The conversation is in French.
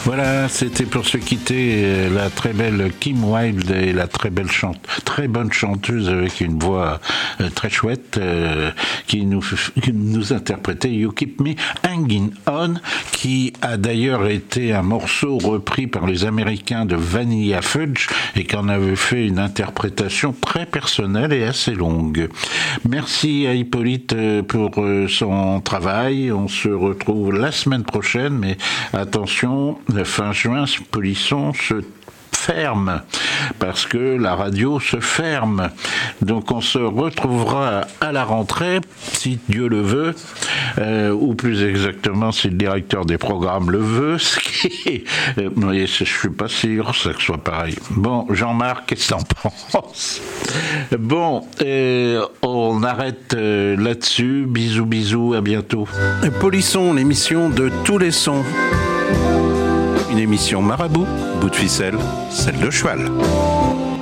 Voilà, c'était pour se quitter la très belle Kim Wilde et la très bonne chanteuse avec une voix très chouette qui nous interprétait You Keep Me Hanging On, qui a d'ailleurs été un morceau repris par les Américains de Vanilla Fudge et qui en avait fait une interprétation très personnelle et assez longue. Merci à Hippolyte pour son travail. On se retrouve la semaine prochaine, mais attention, fin juin, Polisson se ferme parce que la radio se ferme. Donc on se retrouvera à la rentrée, si Dieu le veut, ou plus exactement si le directeur des programmes le veut, ce qui est, je suis pas sûr que ça soit pareil. Bon, Jean-Marc, qu'est-ce que t'en penses? Bon, on arrête là-dessus. Bisous, à bientôt. Polisson, l'émission de tous les sons. Une émission marabout, bout de ficelle, celle de cheval.